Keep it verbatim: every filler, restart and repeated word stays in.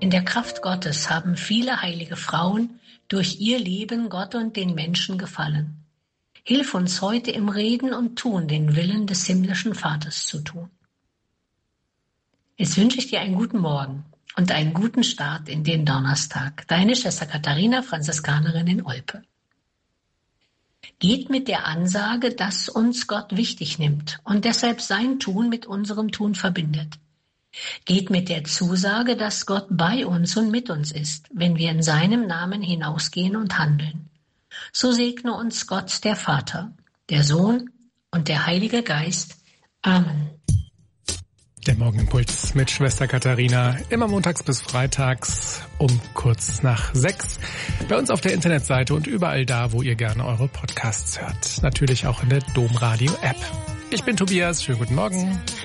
In der Kraft Gottes haben viele heilige Frauen durch ihr Leben Gott und den Menschen gefallen. Hilf uns heute im Reden und Tun, den Willen des himmlischen Vaters zu tun. Jetzt wünsche ich dir einen guten Morgen und einen guten Start in den Donnerstag. Deine Schwester Katharina, Franziskanerin in Olpe. Geht mit der Ansage, dass uns Gott wichtig nimmt und deshalb sein Tun mit unserem Tun verbindet. Geht mit der Zusage, dass Gott bei uns und mit uns ist, wenn wir in seinem Namen hinausgehen und handeln. So segne uns Gott, der Vater, der Sohn und der Heilige Geist. Amen. Der Morgenimpuls mit Schwester Katharina, immer montags bis freitags um kurz nach sechs. Bei uns auf der Internetseite und überall da, wo ihr gerne eure Podcasts hört. Natürlich auch in der Domradio-App. Ich bin Tobias, schönen guten Morgen.